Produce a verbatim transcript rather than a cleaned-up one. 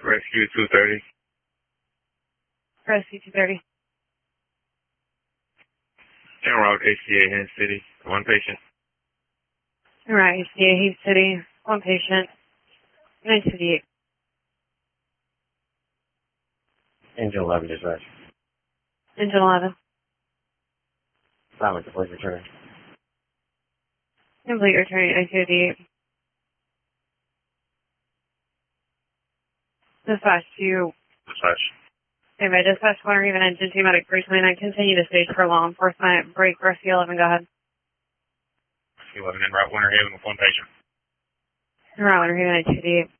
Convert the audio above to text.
Rescue two thirty. Rescue two thirty. En route H C A Haines City. One patient. En route H C A Haines City. One patient. nine fifty-eight. Engine eleven dispatch. Engine eleven. Silent, complete return. Complete return nine fifty-eight. Dispatch to Dispatch. Anyway, dispatch one or even engine two medic three twenty-nine. Continue to stage for law enforcement. Break Rescue eleven. Go ahead. eleven en route Winter Haven with one patient. En route Winter Haven nine fifty-eight.